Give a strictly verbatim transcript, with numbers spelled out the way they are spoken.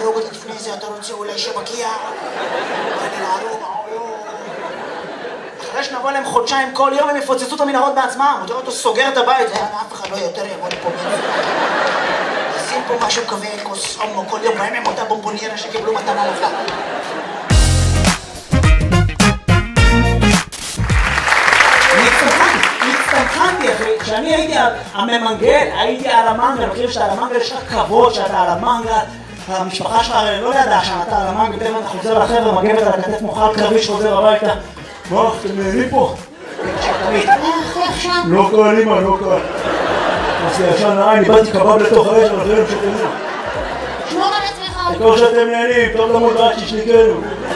להרוג אותי לפני זה, אתה רוצה אולי שמגיע? אני להרוג, אחרי שנבוא להם חודשיים כל יום הם יפוצצו את המנהרות בעצמם, הוא תראה אותו סוגר את הבית, אף אחד לא יותר יבוא לפה מזה. שים פה משהו כזה, כוס אומו כל יום, בהם הם אותה בומבוניירה שקיבלו מתנה לך. נצטמחנתי אחי, כשאני הייתי הממנגל, הייתי על המנגל, מכיר שאתה על המנגל, יש לך כבוד שאתה על המנגל, המשפחה שלך לא ידעה שאתה על המנגל, פתאום אתה חוזר לחבר'ה, מגבת על הכתף מוכל קרבי שחוזר הביתה. מה, אתם נהנים פה? לא קל, אמא, לא קל. אז ישן העין, איבדתי קבב לתוך האש, אבל זה לא שתנו. שמור על עצמך. כמו שאתם נהנים, טוב למוד רק שישניקנו.